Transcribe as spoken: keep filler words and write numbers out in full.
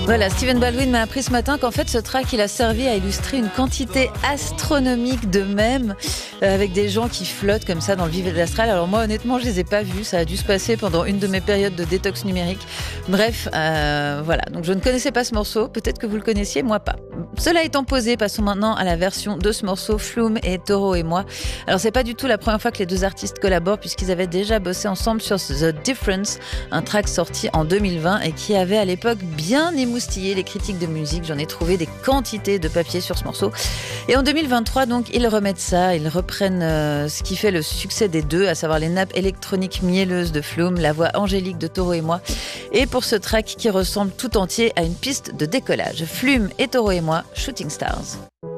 Voilà, Steven Baldwin m'a appris ce matin qu'en fait ce track il a servi à illustrer une quantité astronomique de mèmes euh, avec des gens qui flottent comme ça dans le vide astral. Alors moi honnêtement je les ai pas vus, ça a dû se passer pendant une de mes périodes de détox numérique. Bref, euh, voilà, donc je ne connaissais pas ce morceau, peut-être que vous le connaissiez, moi pas. Cela étant posé, passons maintenant à la version de ce morceau, Flume et Toro et moi. Alors c'est pas du tout la première fois que les deux artistes collaborent puisqu'ils avaient déjà bossé ensemble sur The Difference, un track sorti en deux mille vingt et qui avait à l'époque bien émoustillé les critiques de musique. J'en ai trouvé des quantités de papier sur ce morceau. Et en deux mille vingt-trois, donc, ils remettent ça, ils reprennent euh, ce qui fait le succès des deux, à savoir les nappes électroniques mielleuses de Flume, la voix angélique de Toro et moi. Et pour ce track qui ressemble tout entier à une piste de décollage. Flume et Toro et moi, Shooting Stars.